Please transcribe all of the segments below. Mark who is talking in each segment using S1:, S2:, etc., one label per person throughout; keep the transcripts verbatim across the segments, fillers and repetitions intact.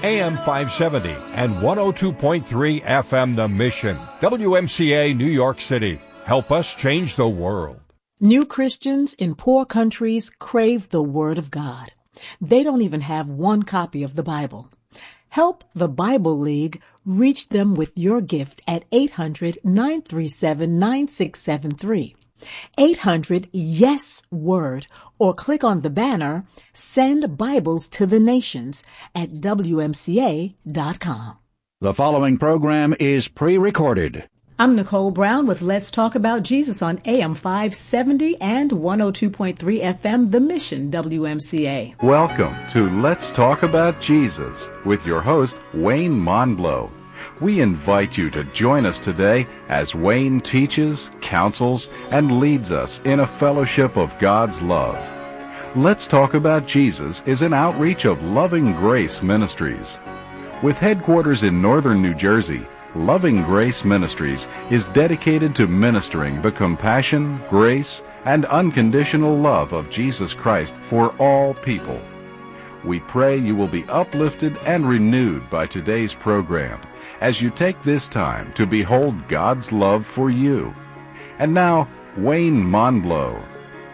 S1: A M five seventy and one oh two point three F M The Mission. W M C A New York City. Help us change the world.
S2: New Christians in poor countries crave the Word of God. They don't even have one copy of the Bible. Help the Bible League reach them with your gift at eight hundred, nine three seven, nine six seven three. eight hundred yes word, or click on the banner Send Bibles to the Nations at W M C A dot com.
S3: The following program is pre-recorded.
S2: I'm Nicole Brown with Let's Talk About Jesus on A M five seventy and one oh two point three F M The Mission, W M C A.
S4: Welcome to Let's Talk About Jesus with your host, Wayne Monblow. We invite you to join us today as Wayne teaches, counsels, and leads us in a fellowship of God's love. Let's Talk About Jesus is an outreach of Loving Grace Ministries. With headquarters in northern New Jersey, Loving Grace Ministries is dedicated to ministering the compassion, grace, and unconditional love of Jesus Christ for all people. We pray you will be uplifted and renewed by today's program as you take this time to behold God's love for you. And now, Wayne Monblow.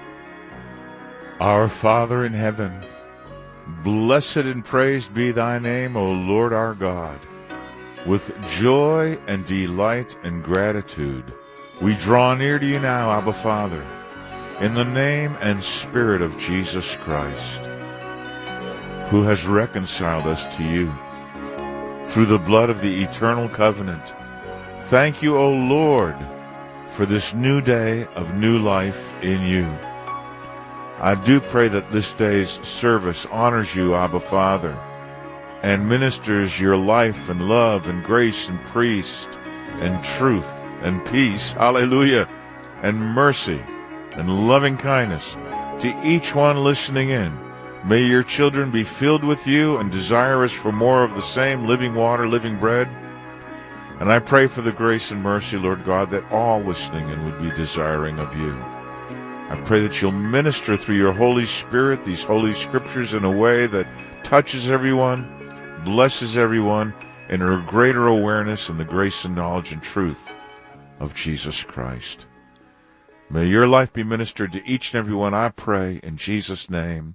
S5: Our Father in heaven, blessed and praised be thy name, O Lord our God. With joy and delight and gratitude, we draw near to you now, Abba Father, in the name and spirit of Jesus Christ, who has reconciled us to you through the blood of the eternal covenant. Thank you, O Lord, for this new day of new life in you. I do pray that this day's service honors you, Abba Father, and ministers your life and love and grace and peace and truth and peace, hallelujah, and mercy and loving kindness to each one listening in. May your children be filled with you and desirous for more of the same living water, living bread. And I pray for the grace and mercy, Lord God, that all listening in would be desiring of you. I pray that you'll minister through your Holy Spirit these holy scriptures in a way that touches everyone, blesses everyone, and a greater awareness in the grace and knowledge and truth of Jesus Christ. May your life be ministered to each and every one, I pray, in Jesus' name.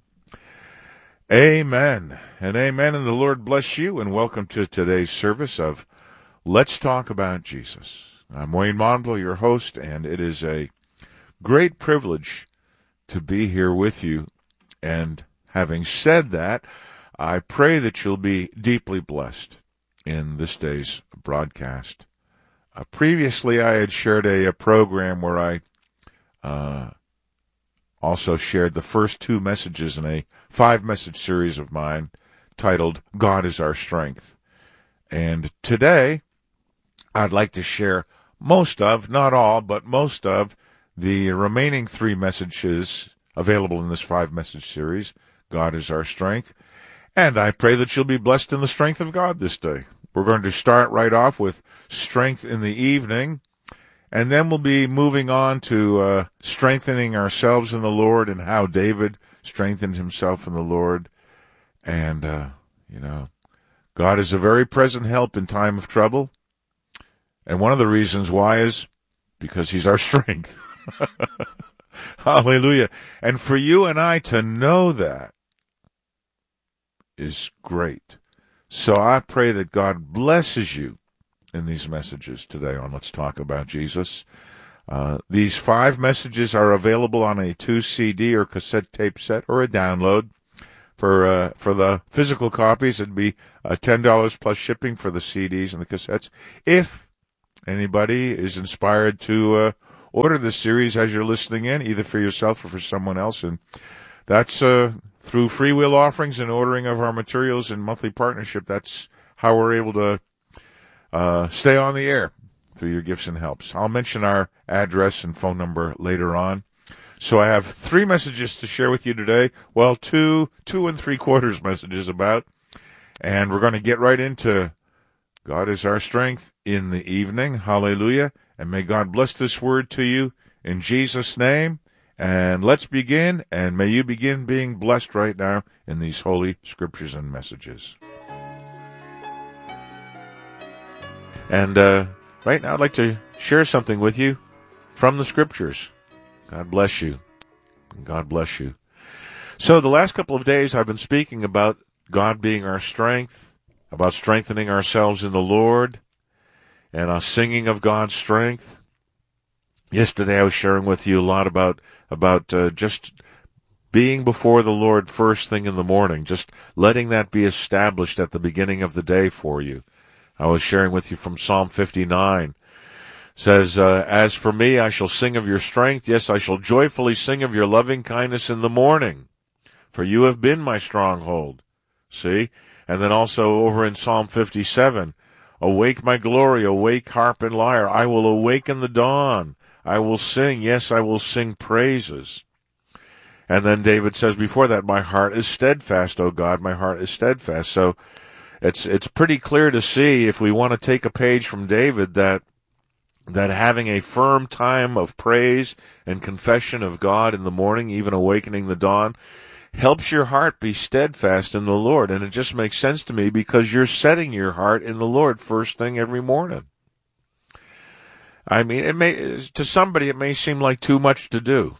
S5: Amen and amen, and the Lord bless you, and welcome to today's service of Let's Talk About Jesus. I'm Wayne Monblow, your host, and it is a great privilege to be here with you. And having said that, I pray that you'll be deeply blessed in this day's broadcast. Uh, previously, I had shared a, a program where I uh, also shared the first two messages in a five-message series of mine titled, God is Our Strength. And today, I'd like to share most of, not all, but most of the remaining three messages available in this five-message series, God is Our Strength. And I pray that you'll be blessed in the strength of God this day. We're going to start right off with strength in the evening, and then we'll be moving on to uh, strengthening ourselves in the Lord and how David strengthened himself in the Lord. And, uh, you know, God is a very present help in time of trouble. And one of the reasons why is because he's our strength. Hallelujah. And for you and I to know that is great. So I pray that God blesses you in these messages today on Let's Talk About Jesus. Uh, these five messages are available on a two C D or cassette tape set or a download. For uh, for the physical copies, it'd be uh, ten dollars plus shipping for the C Ds and the cassettes. If anybody is inspired to uh, order the series as you're listening in, either for yourself or for someone else, and that's uh, through free will offerings and ordering of our materials and monthly partnership. That's how we're able to uh, stay on the air through your gifts and helps. I'll mention our address and phone number later on. So I have three messages to share with you today. Well, two, two and three quarters messages about. And we're going to get right into God is Our Strength in the evening. Hallelujah. And may God bless this word to you in Jesus' name. And let's begin, and may you begin being blessed right now in these holy scriptures and messages. And uh, right now I'd like to share something with you from the Scriptures. God bless you. God bless you. So the last couple of days I've been speaking about God being our strength, about strengthening ourselves in the Lord, and uh, singing of God's strength. Yesterday I was sharing with you a lot about about uh, just being before the Lord first thing in the morning, just letting that be established at the beginning of the day for you. I was sharing with you from Psalm fifty-nine. It says, uh, as for me, I shall sing of your strength. Yes, I shall joyfully sing of your loving kindness in the morning, for you have been my stronghold. See? And then also over in Psalm fifty-seven, awake my glory, awake harp and lyre. I will awaken the dawn. I will sing. Yes, I will sing praises. And then David says before that, my heart is steadfast, O God, my heart is steadfast. So it's it's pretty clear to see, if we want to take a page from David, that that having a firm time of praise and confession of God in the morning, even awakening the dawn, helps your heart be steadfast in the Lord. And it just makes sense to me because you're setting your heart in the Lord first thing every morning. I mean, it may, to somebody it may seem like too much to do.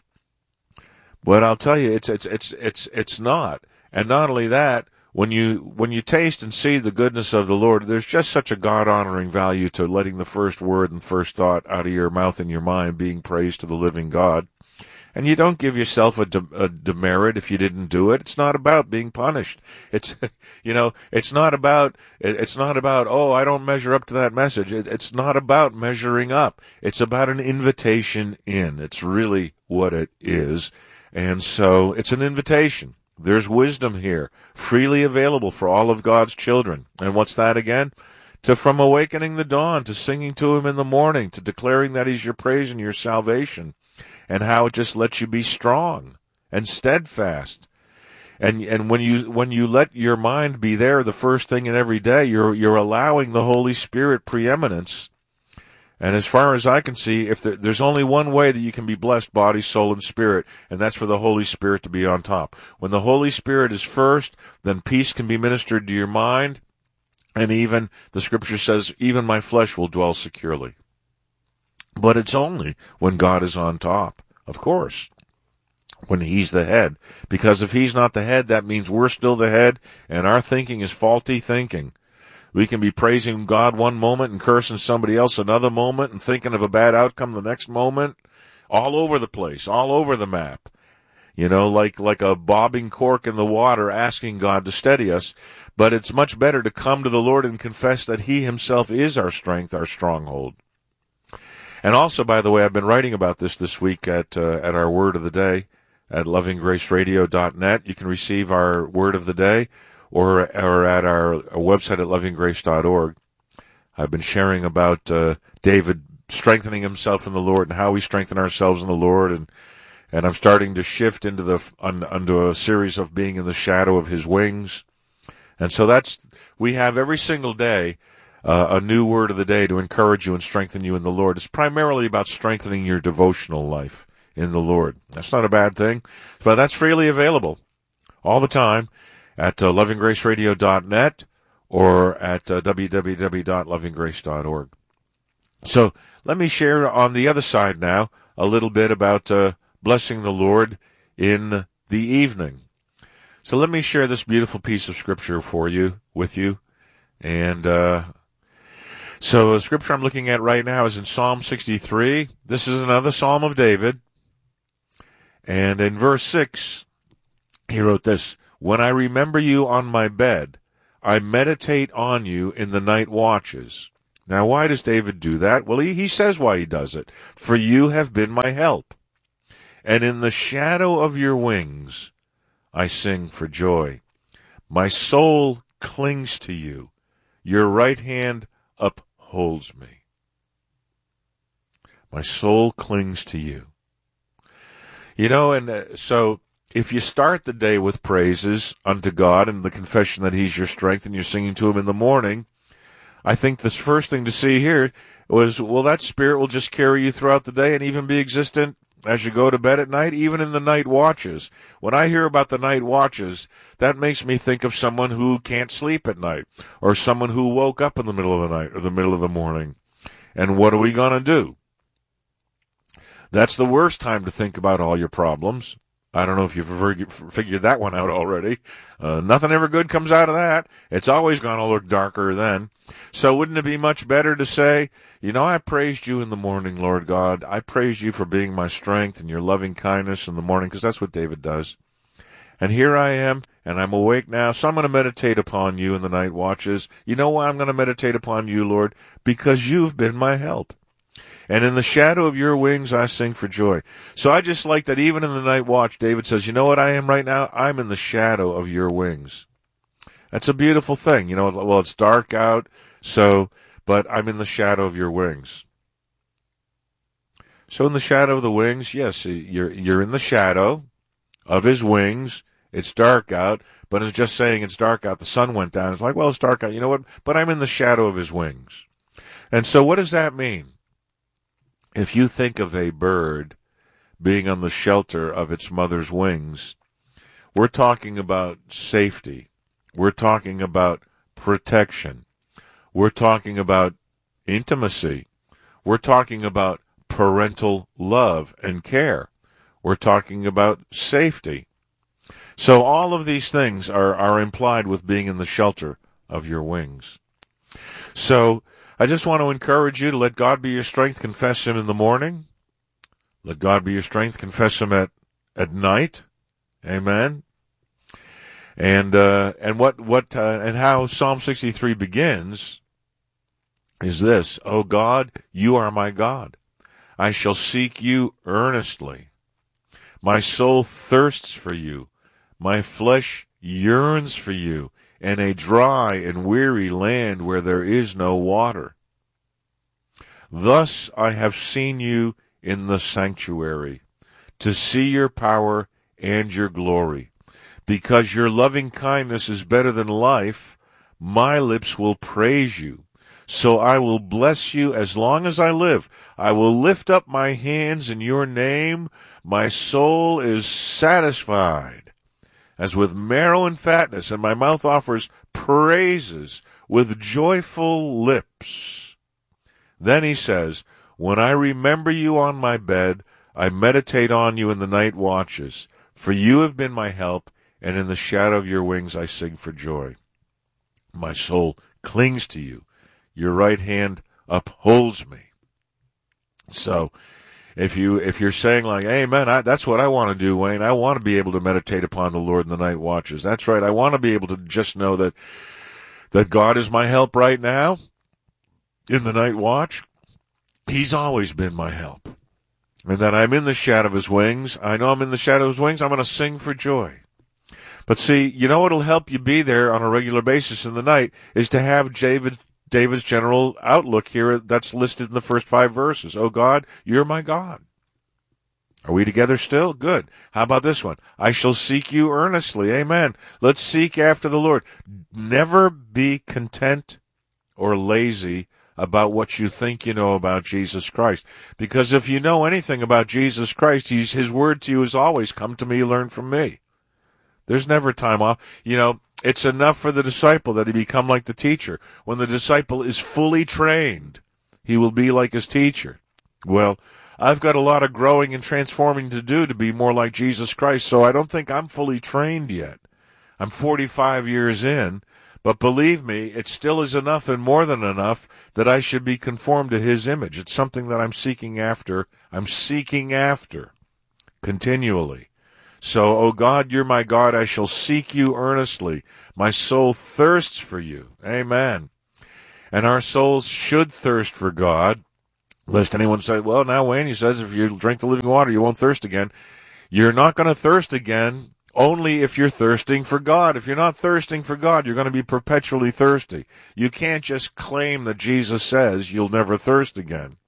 S5: But I'll tell you, it's it's it's it's it's not. And not only that, when you when you taste and see the goodness of the Lord, there's just such a God-honoring value to letting the first word and first thought out of your mouth and your mind being praise to the living God. And you don't give yourself a, de- a demerit if you didn't do it. It's not about being punished. It's, you know, it's not about, it's not about, oh, I don't measure up to that message. It, it's not about measuring up. It's about an invitation in. It's really what it is. And so it's an invitation. There's wisdom here, freely available for all of God's children. And what's that again? To from awakening the dawn, to singing to him in the morning, to declaring that he's your praise and your salvation. And how it just lets you be strong and steadfast. And and when you when you let your mind be there the first thing in every day, you're you're allowing the Holy Spirit preeminence. And as far as I can see, if there, there's only one way that you can be blessed, body, soul, and spirit, and that's for the Holy Spirit to be on top. When the Holy Spirit is first, then peace can be ministered to your mind, and even, the Scripture says, even my flesh will dwell securely. But it's only when God is on top, of course, when he's the head. Because if he's not the head, that means we're still the head, and our thinking is faulty thinking. We can be praising God one moment and cursing somebody else another moment and thinking of a bad outcome the next moment, all over the place, all over the map. You know, like like a bobbing cork in the water, asking God to steady us. But it's much better to come to the Lord and confess that he himself is our strength, our stronghold. And also, by the way, I've been writing about this this week at uh, at our Word of the Day at loving grace radio dot net. You can receive our Word of the Day, or or at our, our website at loving grace dot org. I've been sharing about uh, David strengthening himself in the Lord and how we strengthen ourselves in the Lord, and and I'm starting to shift into the un, into a series of being in the shadow of his wings. And so that's we have every single day. Uh, a new word of the day to encourage you and strengthen you in the Lord. It's primarily about strengthening your devotional life in the Lord. That's not a bad thing, but that's freely available all the time at uh, loving grace radio dot net or at uh, w w w dot loving grace dot org. So let me share on the other side now a little bit about uh, blessing the Lord in the evening. So let me share this beautiful piece of Scripture for you, with you, and uh So the scripture I'm looking at right now is in Psalm sixty-three. This is another Psalm of David. And in verse six, he wrote this, when I remember you on my bed, I meditate on you in the night watches. Now, why does David do that? Well, he, he says why he does it. For you have been my help. And in the shadow of your wings, I sing for joy. My soul clings to you. Your right hand up holds me. My soul clings to you. You know, and uh, so if you start the day with praises unto God and the confession that he's your strength and you're singing to him in the morning, I think this first thing to see here was, well, that spirit will just carry you throughout the day and even be existent as you go to bed at night, even in the night watches. When I hear about the night watches, that makes me think of someone who can't sleep at night, or someone who woke up in the middle of the night or the middle of the morning. And what are we going to do? That's the worst time to think about all your problems. I don't know if you've ever figured that one out already. Uh, nothing ever good comes out of that. It's always going to look darker then. So wouldn't it be much better to say, you know, I praised you in the morning, Lord God. I praised you for being my strength and your loving kindness in the morning, because that's what David does. And here I am, and I'm awake now, so I'm going to meditate upon you in the night watches. You know why I'm going to meditate upon you, Lord? Because you've been my help. And in the shadow of your wings, I sing for joy. So I just like that even in the night watch, David says, you know what I am right now? I'm in the shadow of your wings. That's a beautiful thing. You know, well, it's dark out, so, but I'm in the shadow of your wings. So in the shadow of the wings, yes, you're, you're in the shadow of his wings. It's dark out, but it's just saying it's dark out. The sun went down. It's like, well, it's dark out. You know what? But I'm in the shadow of his wings. And so what does that mean? If you think of a bird being on the shelter of its mother's wings, we're talking about safety. We're talking about protection. We're talking about intimacy. We're talking about parental love and care. We're talking about safety. So all of these things are, are implied with being in the shelter of your wings. So I just want to encourage you to let God be your strength, confess him in the morning. Let God be your strength, confess him at, at night. Amen. And uh, and what what uh, and how Psalm sixty-three begins is this: O God, you are my God. I shall seek you earnestly. My soul thirsts for you. My flesh yearns for you, in a dry and weary land where there is no water. Thus I have seen you in the sanctuary, to see your power and your glory. Because your loving kindness is better than life, my lips will praise you. So I will bless you as long as I live. I will lift up my hands in your name. My soul is satisfied as with marrow and fatness, and my mouth offers praises with joyful lips. Then he says, when I remember you on my bed, I meditate on you in the night watches. For you have been my help, and in the shadow of your wings I sing for joy. My soul clings to you. Your right hand upholds me. So, if you if you're saying like, "Amen," I, that's what I want to do, Wayne. I want to be able to meditate upon the Lord in the night watches. That's right. I want to be able to just know that that God is my help right now in the night watch. He's always been my help, and that I'm in the shadow of His wings. I know I'm in the shadow of His wings. I'm going to sing for joy. But see, you know what'll help you be there on a regular basis in the night is to have David. David's general outlook here that's listed in the first five verses. Oh God, you're my God. Are we together still? Good. How about this one? I shall seek you earnestly. Amen. Let's seek after the Lord. Never be content or lazy about what you think you know about Jesus Christ. Because if you know anything about Jesus Christ, he's, his word to you is always, come to me, learn from me. There's never time off. You know, it's enough for the disciple that he become like the teacher. When the disciple is fully trained, he will be like his teacher. Well, I've got a lot of growing and transforming to do to be more like Jesus Christ, so I don't think I'm fully trained yet. I'm forty-five years in, but believe me, it still is enough and more than enough that I should be conformed to his image. It's something that I'm seeking after. I'm seeking after continually. So, O God, you're my God. I shall seek you earnestly. My soul thirsts for you. Amen. And our souls should thirst for God. Lest anyone say, well, now Wayne, he says if you drink the living water, you won't thirst again. You're not going to thirst again only if you're thirsting for God. If you're not thirsting for God, you're going to be perpetually thirsty. You can't just claim that Jesus says you'll never thirst again.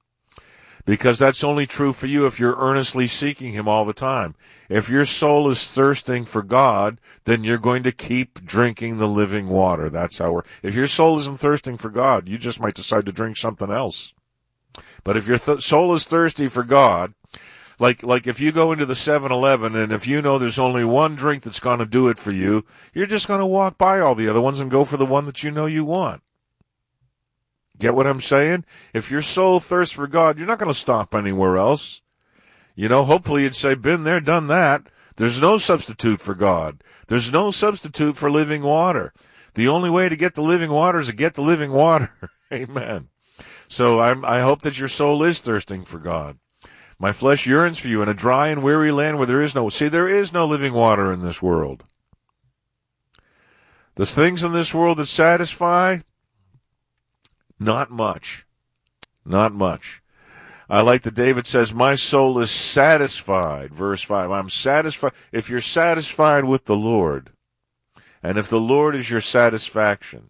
S5: Because that's only true for you if you're earnestly seeking him all the time. If your soul is thirsting for God, then you're going to keep drinking the living water. That's how we're... If your soul isn't thirsting for God, you just might decide to drink something else. But if your th- soul is thirsty for God, Like, like if you go into the seven eleven and if you know there's only one drink that's going to do it for you, you're just going to walk by all the other ones and go for the one that you know you want. Get what I'm saying? If your soul thirsts for God, you're not going to stop anywhere else. You know, hopefully you'd say, been there, done that. There's no substitute for God. There's no substitute for living water. The only way to get the living water is to get the living water. Amen. So I'm, I hope that your soul is thirsting for God. My flesh yearns for you in a dry and weary land where there is no, see, there is no living water in this world. The things in this world that satisfy, not much. Not much. I like that David says, my soul is satisfied. Verse five, I'm satisfied. If you're satisfied with the Lord, and if the Lord is your satisfaction,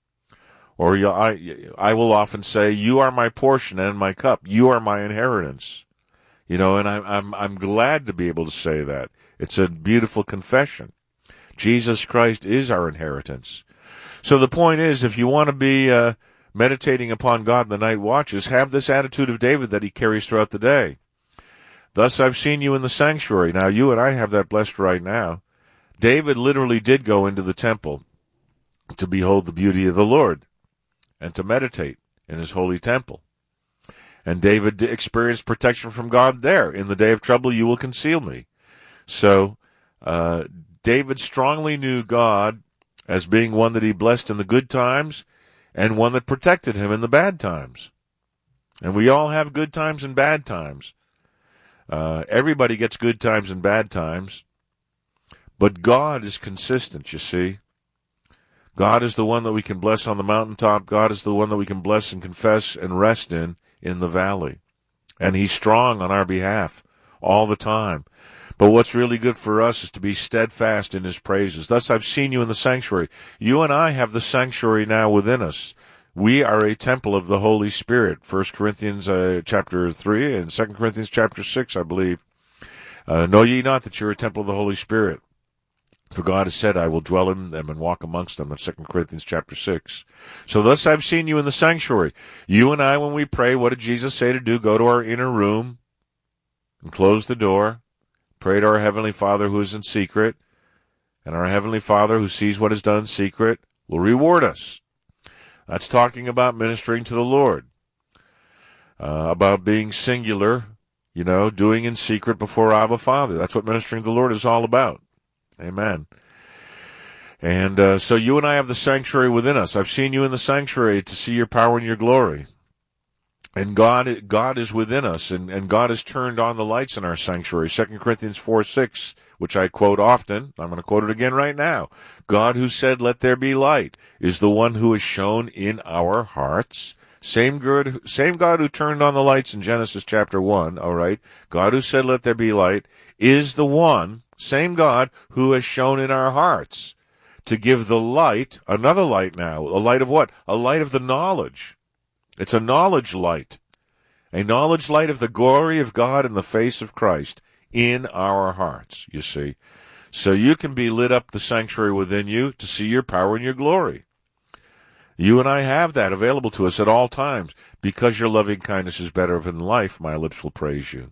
S5: or you, I, I will often say, you are my portion and my cup. You are my inheritance. You know, and I'm, I'm, I'm glad to be able to say that. It's a beautiful confession. Jesus Christ is our inheritance. So the point is, if you want to be uh, meditating upon God in the night watches, have this attitude of David that he carries throughout the day. Thus I've seen you in the sanctuary. Now, you and I have that blessed right now. David literally did go into the temple to behold the beauty of the Lord and to meditate in his holy temple. And David experienced protection from God there. In the day of trouble, you will conceal me. So uh, David strongly knew God as being one that he blessed in the good times and one that protected him in the bad times. And we all have good times and bad times. Uh, everybody gets good times and bad times. But God is consistent, you see. God is the one that we can bless on the mountaintop. God is the one that we can bless and confess and rest in in the valley. And he's strong on our behalf all the time. But what's really good for us is to be steadfast in his praises. Thus I've seen you in the sanctuary. You and I have the sanctuary now within us. We are a temple of the Holy Spirit. First Corinthians uh, chapter three and Second Corinthians chapter six, I believe. Uh, know ye not that you're a temple of the Holy Spirit? For God has said, I will dwell in them and walk amongst them, in Second Corinthians chapter six. So thus I've seen you in the sanctuary. You and I, when we pray, what did Jesus say to do? Go to our inner room and close the door. Pray to our Heavenly Father who is in secret. And our Heavenly Father who sees what is done in secret will reward us. That's talking about ministering to the Lord. Uh, about being singular, you know, doing in secret before Abba Father. That's what ministering to the Lord is all about. Amen. And uh, so you and I have the sanctuary within us. I've seen you in the sanctuary to see your power and your glory. And God God is within us, and, and God has turned on the lights in our sanctuary. Second Corinthians four six, which I quote often. I'm going to quote it again right now. God who said, let there be light, is the one who is shown in our hearts. Same God, same God who turned on the lights in Genesis chapter one, all right? God who said, let there be light, is the one, same God, who has shown in our hearts to give the light, another light now, a light of what? A light of the knowledge. It's a knowledge light, a knowledge light of the glory of God in the face of Christ in our hearts, you see. So you can be lit up the sanctuary within you to see your power and your glory. You and I have that available to us at all times. Because your loving kindness is better than life, my lips will praise you.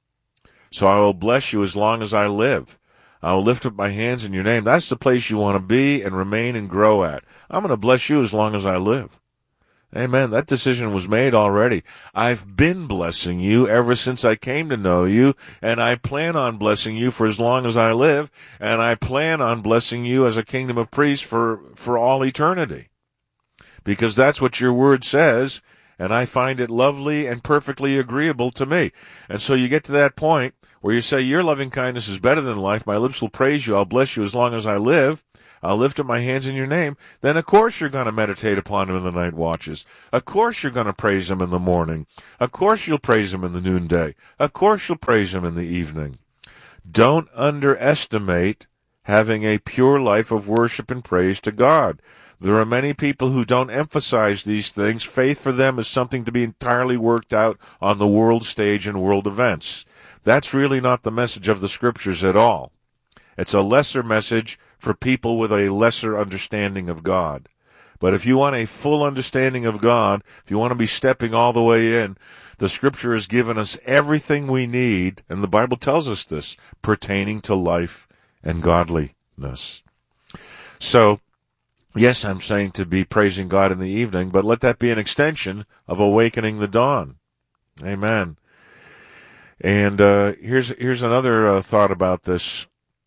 S5: So I will bless you as long as I live. I will lift up my hands in your name. That's the place you want to be and remain and grow at. I'm going to bless you as long as I live. Amen. That decision was made already. I've been blessing you ever since I came to know you, and I plan on blessing you for as long as I live, and I plan on blessing you as a kingdom of priests for, for all eternity. Because that's what your word says, and I find it lovely and perfectly agreeable to me. And so you get to that point where you say, your loving kindness is better than life. My lips will praise you. I'll bless you as long as I live. I'll lift up my hands in your name. Then, of course, you're going to meditate upon him in the night watches. Of course, you're going to praise him in the morning. Of course, you'll praise him in the noonday. Of course, you'll praise him in the evening. Don't underestimate having a pure life of worship and praise to God. There are many people who don't emphasize these things. Faith for them is something to be entirely worked out on the world stage and world events. That's really not the message of the Scriptures at all. It's a lesser message for people with a lesser understanding of God. But if you want a full understanding of God, if you want to be stepping all the way in, the Scripture has given us everything we need, and the Bible tells us this, pertaining to life and godliness. So, yes, I'm saying to be praising God in the evening, but let that be an extension of awakening the dawn. Amen. And uh, here's here's another uh, thought about this.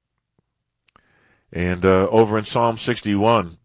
S5: And uh, over in Psalm sixty-one,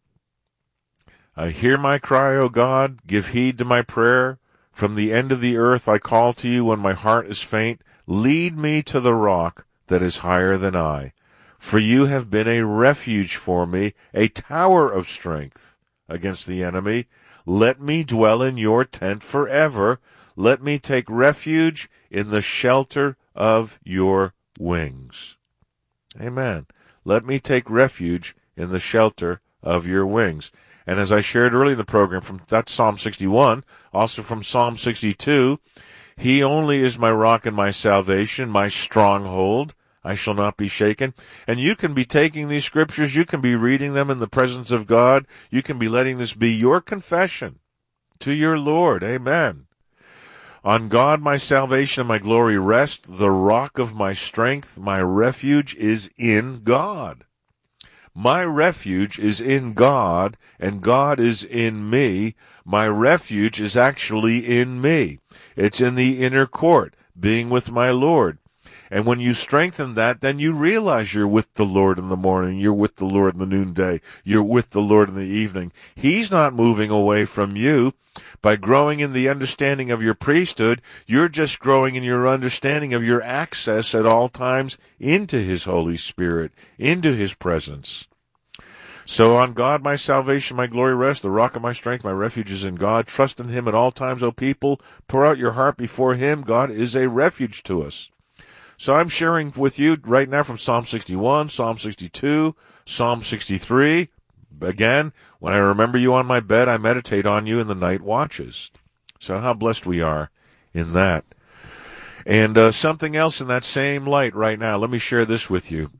S5: I hear my cry, O God, give heed to my prayer. From the end of the earth I call to you when my heart is faint. Lead me to the rock that is higher than I. For you have been a refuge for me, a tower of strength against the enemy. Let me dwell in your tent forever. Let me take refuge in the shelter of your wings. Amen. Let me take refuge in the shelter of your wings. And as I shared earlier in the program, from that's Psalm sixty-one, also from Psalm sixty-two, he only is my rock and my salvation, my stronghold. I shall not be shaken. And you can be taking these scriptures, you can be reading them in the presence of God, you can be letting this be your confession to your Lord. Amen. On God my salvation and my glory rest, the rock of my strength, my refuge is in God. My refuge is in God, and God is in me. My refuge is actually in me. It's in the inner court, being with my Lord. And when you strengthen that, then you realize you're with the Lord in the morning, you're with the Lord in the noonday, you're with the Lord in the evening. He's not moving away from you. By growing in the understanding of your priesthood, you're just growing in your understanding of your access at all times into His Holy Spirit, into His presence. So on God my salvation, my glory rests, the rock of my strength, my refuge is in God. Trust in Him at all times, O people. Pour out your heart before Him. God is a refuge to us. So I'm sharing with you right now from Psalm sixty-one, Psalm sixty-two, Psalm sixty-three. Again, when I remember you on my bed, I meditate on you in the night watches. So how blessed we are in that. And uh, something else in that same light right now. Let me share this with you.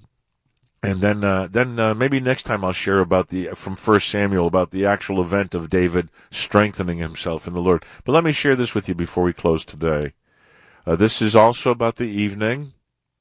S5: And then uh, then uh, maybe next time I'll share about the from First Samuel, about the actual event of David strengthening himself in the Lord. But let me share this with you before we close today. Uh, this is also about the evening.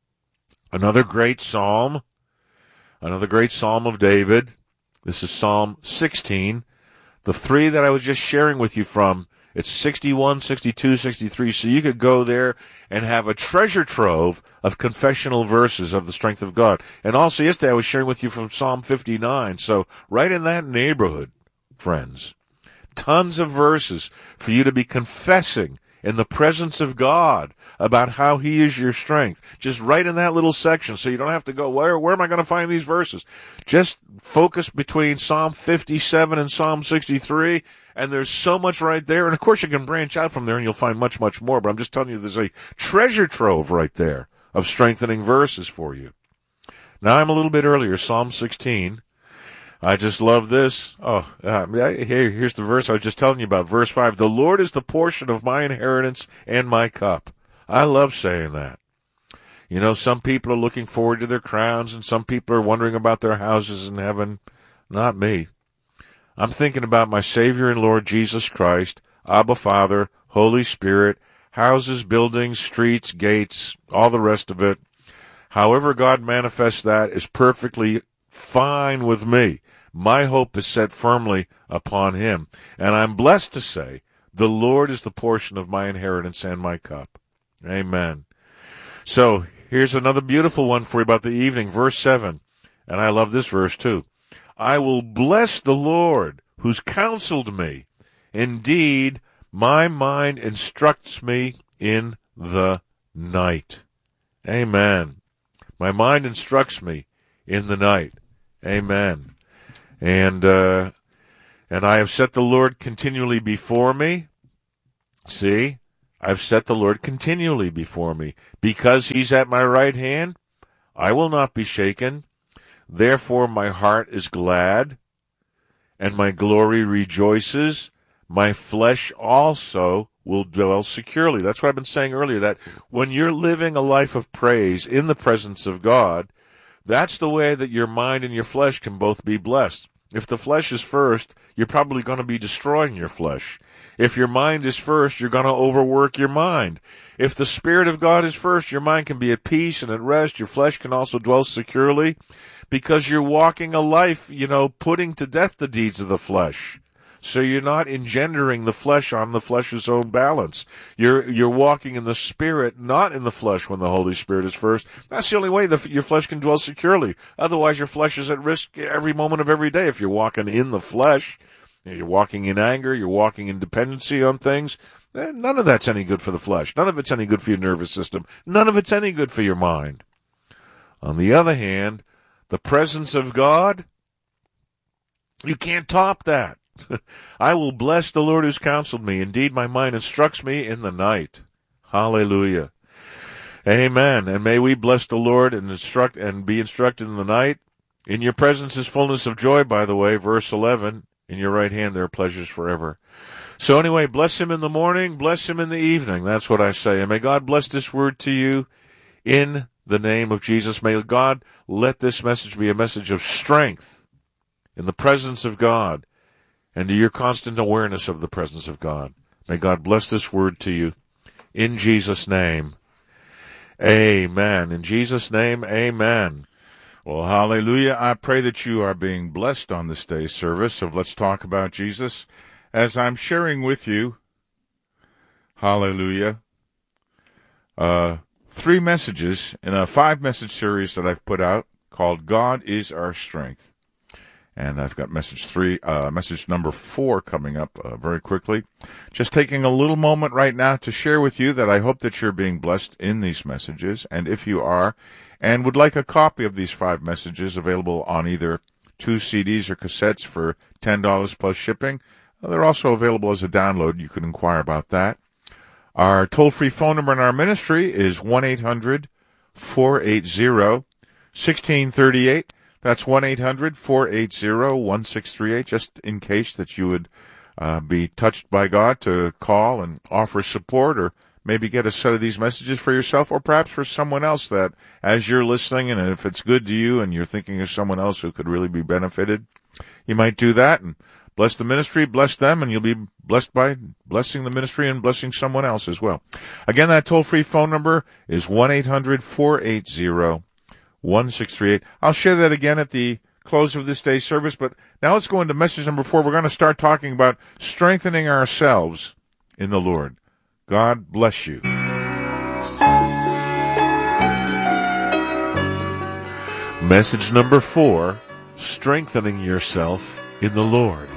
S5: Another great psalm. Another great psalm of David. This is Psalm sixteen. The three that I was just sharing with you from, it's sixty-one, sixty-two, sixty-three. So you could go there and have a treasure trove of confessional verses of the strength of God. And also yesterday I was sharing with you from Psalm fifty-nine. So right in that neighborhood, friends, tons of verses for you to be confessing in the presence of God about how He is your strength. Just right in that little section, so you don't have to go, where, where am I going to find these verses? Just focus between Psalm fifty-seven and Psalm sixty-three, and there's so much right there. And of course you can branch out from there and you'll find much, much more, but I'm just telling you there's a treasure trove right there of strengthening verses for you. Now I'm a little bit earlier, Psalm sixteen. I just love this. Oh, uh, here, here's the verse I was just telling you about, verse five. The Lord is the portion of my inheritance and my cup. I love saying that. You know, some people are looking forward to their crowns, and some people are wondering about their houses in heaven. Not me. I'm thinking about my Savior and Lord Jesus Christ, Abba Father, Holy Spirit, houses, buildings, streets, gates, all the rest of it. However God manifests that is perfectly fine with me. My hope is set firmly upon Him. And I'm blessed to say, the Lord is the portion of my inheritance and my cup. Amen. So, here's another beautiful one for you about the evening, verse seven. And I love this verse too. I will bless the Lord who's counseled me. Indeed, my mind instructs me in the night. Amen. My mind instructs me in the night. Amen. And, uh, and I have set the Lord continually before me. See? I've set the Lord continually before me. Because He's at my right hand, I will not be shaken. Therefore my heart is glad, and my glory rejoices. My flesh also will dwell securely. That's what I've been saying earlier, that when you're living a life of praise in the presence of God, that's the way that your mind and your flesh can both be blessed. If the flesh is first, you're probably going to be destroying your flesh. If your mind is first, you're going to overwork your mind. If the Spirit of God is first, your mind can be at peace and at rest. Your flesh can also dwell securely because you're walking a life, you know, putting to death the deeds of the flesh. So you're not engendering the flesh on the flesh's own balance. You're you're walking in the Spirit, not in the flesh when the Holy Spirit is first. That's the only way the, your flesh can dwell securely. Otherwise, your flesh is at risk every moment of every day. If you're walking in the flesh, you're walking in anger, you're walking in dependency on things, none of that's any good for the flesh. None of it's any good for your nervous system. None of it's any good for your mind. On the other hand, the presence of God, you can't top that. I will bless the Lord who's counseled me. Indeed, my mind instructs me in the night. Hallelujah. Amen. And may we bless the Lord and instruct and be instructed in the night. In your presence is fullness of joy, by the way, verse eleven. In your right hand there are pleasures forever. So anyway, bless him in the morning, bless him in the evening. That's what I say. And may God bless this word to you in the name of Jesus. May God let this message be a message of strength in the presence of God and to your constant awareness of the presence of God. May God bless this word to you in Jesus' name. Amen. In Jesus' name, amen. Well, hallelujah. I pray that you are being blessed on this day's service of Let's Talk About Jesus. As I'm sharing with you, hallelujah, uh, three messages in a five-message series that I've put out called God is Our Strength. And I've got message three, uh, message number four coming up uh, very quickly. Just taking a little moment right now to share with you that I hope that you're being blessed in these messages. And if you are, and would like a copy of these five messages available on either two C Ds or cassettes for ten dollars plus shipping, they're also available as a download. You can inquire about that. Our toll-free phone number in our ministry is one eight hundred four eight zero one six three eight. That's one eight hundred four eight zero one six three eight, just in case that you would uh, be touched by God to call and offer support or maybe get a set of these messages for yourself or perhaps for someone else that, as you're listening, and if it's good to you and you're thinking of someone else who could really be benefited, you might do that and bless the ministry, bless them, and you'll be blessed by blessing the ministry and blessing someone else as well. Again, that toll-free phone number is one eight hundred four eight zero one six three eight. I'll share that again at the close of this day's service, but now let's go into message number four. We're going to start talking about strengthening ourselves in the Lord. God bless you. Message number four, strengthening yourself in the Lord.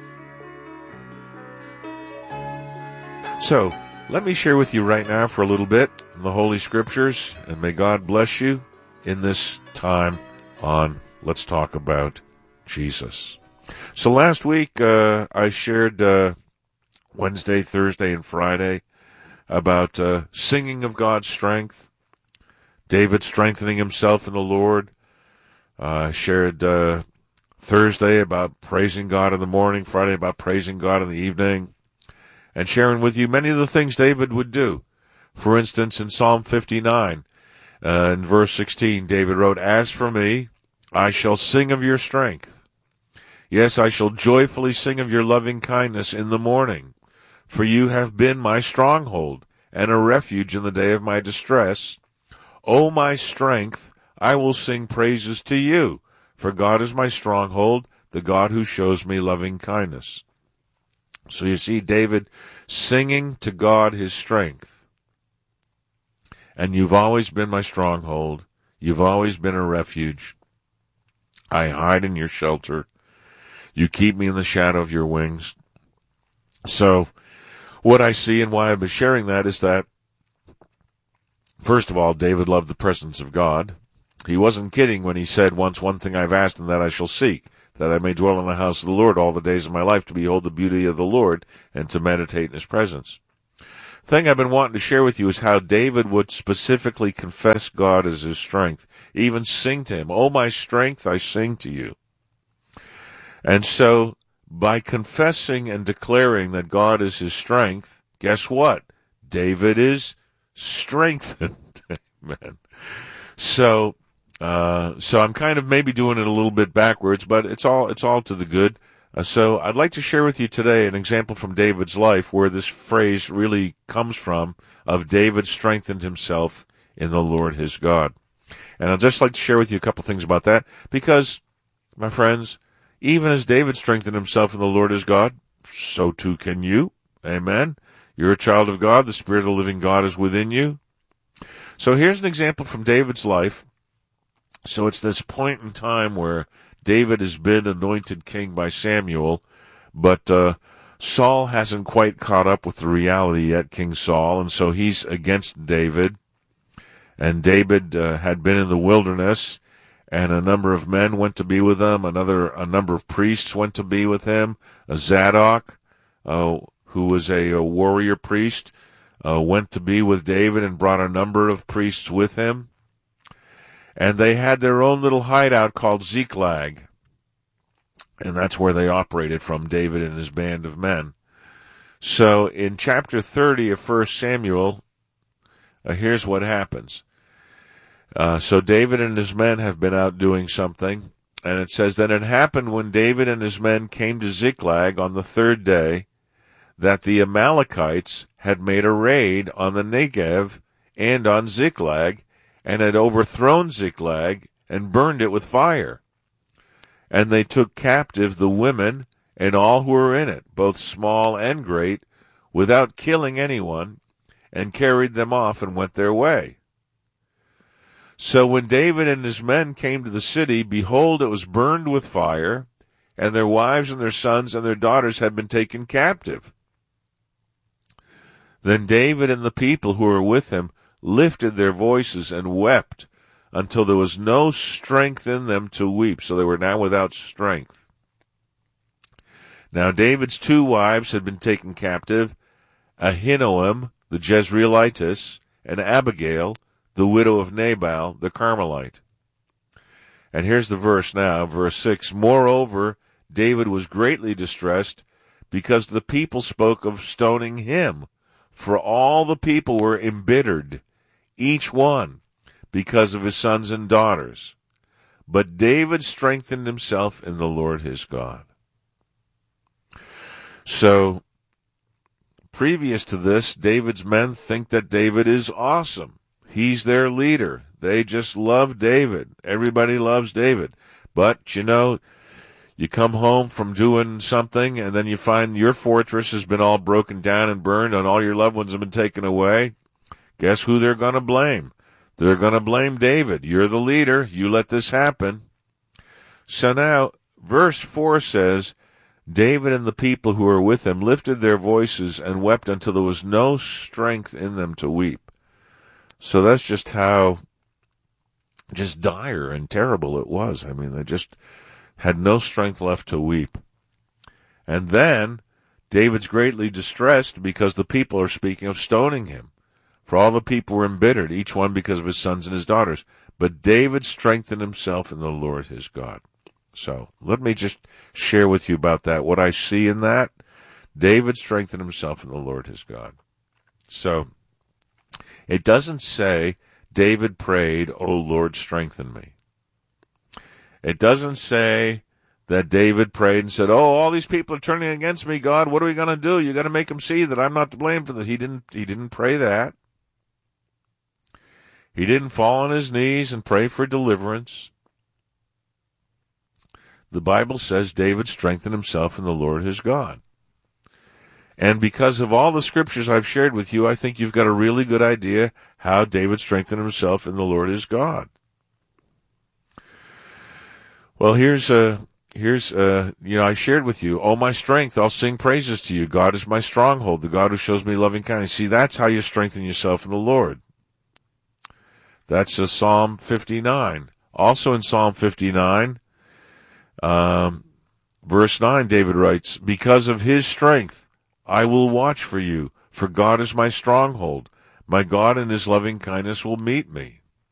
S5: So, let me share with you right now for a little bit in the Holy Scriptures, and may God bless you in this time on Let's Talk About Jesus. So last week, uh, I shared uh, Wednesday, Thursday, and Friday about uh, singing of God's strength, David strengthening himself in the Lord. I uh, shared uh, Thursday about praising God in the morning, Friday about praising God in the evening, and sharing with you many of the things David would do. For instance, in Psalm fifty-nine, uh, in verse sixteen, David wrote, "As for me, I shall sing of your strength. Yes, I shall joyfully sing of your loving kindness in the morning. For you have been my stronghold and a refuge in the day of my distress. O my strength, I will sing praises to you, for God is my stronghold, the God who shows me loving kindness." So you see David singing to God his strength. And you've always been my stronghold. You've always been a refuge. I hide in your shelter. You keep me in the shadow of your wings. So what I see and why I've been sharing that is that, first of all, David loved the presence of God. He wasn't kidding when he said once, "One thing I've asked and that I shall seek, that I may dwell in the house of the Lord all the days of my life, to behold the beauty of the Lord and to meditate in his presence." The thing I've been wanting to share with you is how David would specifically confess God as his strength, even sing to him, "Oh, my strength, I sing to you." And so, by confessing and declaring that God is his strength, guess what? David is strengthened. Amen. So, Uh, so I'm kind of maybe doing it a little bit backwards, but it's all it's all to the good. Uh, so I'd like to share with you today an example from David's life where this phrase really comes from, of David strengthened himself in the Lord his God. And I'd just like to share with you a couple things about that, because, my friends, even as David strengthened himself in the Lord his God, so too can you. Amen. You're a child of God. The Spirit of the living God is within you. So here's an example from David's life. So it's this point in time where David has been anointed king by Samuel, but uh, Saul hasn't quite caught up with the reality yet, King Saul, and so he's against David. And David uh, had been in the wilderness, and a number of men went to be with him. Another, a number of priests went to be with him. A Zadok, uh, who was a, a warrior priest, uh, went to be with David and brought a number of priests with him. And they had their own little hideout called Ziklag. And that's where they operated from, David and his band of men. So in chapter thirty of First Samuel, uh, here's what happens. Uh, so David and his men have been out doing something. And it says, "Then it happened when David and his men came to Ziklag on the third day, that the Amalekites had made a raid on the Negev and on Ziklag, and had overthrown Ziklag and burned it with fire. And they took captive the women and all who were in it, both small and great, without killing anyone, and carried them off and went their way. So when David and his men came to the city, behold, it was burned with fire, and their wives and their sons and their daughters had been taken captive. Then David and the people who were with him lifted their voices and wept until there was no strength in them to weep." So they were now without strength. Now David's two wives had been taken captive, Ahinoam the Jezreelitess, and Abigail, the widow of Nabal the Carmelite. And here's the verse now, verse six. "Moreover, David was greatly distressed, because the people spoke of stoning him, for all the people were embittered, each one, because of his sons and daughters. But David strengthened himself in the Lord his God." So, previous to this, David's men think that David is awesome. He's their leader. They just love David. Everybody loves David. But, you know, you come home from doing something, and then you find your fortress has been all broken down and burned, and all your loved ones have been taken away. Guess who they're going to blame? They're going to blame David. You're the leader. You let this happen. So now, verse four says, "David and the people who were with him lifted their voices and wept until there was no strength in them to weep." So that's just how just dire and terrible it was. I mean, they just had no strength left to weep. And then David's greatly distressed because the people are speaking of stoning him. For all the people were embittered, each one because of his sons and his daughters. But David strengthened himself in the Lord his God. So let me just share with you about that, what I see in that. David strengthened himself in the Lord his God. So it doesn't say David prayed, "O Lord, strengthen me." It doesn't say that David prayed and said, "Oh, all these people are turning against me, God. What are we going to do? You got to make them see that I'm not to blame for this." He didn't. He didn't pray that. He didn't fall on his knees and pray for deliverance. The Bible says David strengthened himself in the Lord his God. And because of all the scriptures I've shared with you, I think you've got a really good idea how David strengthened himself in the Lord his God. Well, here's a, here's a, you know, I shared with you, "Oh, my strength, I'll sing praises to you. God is my stronghold, the God who shows me loving kindness." See, that's how you strengthen yourself in the Lord. That's a Psalm fifty-nine. Also in Psalm fifty-nine, um, verse nine, David writes, "Because of his strength, I will watch for you, for God is my stronghold. My God in his loving kindness will meet me."